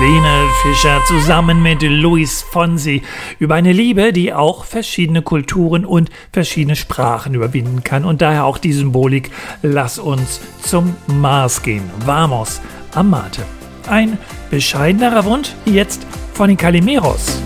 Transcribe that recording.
Helene Fischer zusammen mit Luis Fonsi über eine Liebe, die auch verschiedene Kulturen und verschiedene Sprachen überwinden kann und daher auch die Symbolik Lass uns zum Mars gehen. Vamos a Marte. Ein bescheidenerer Wunsch jetzt von den Calimeros.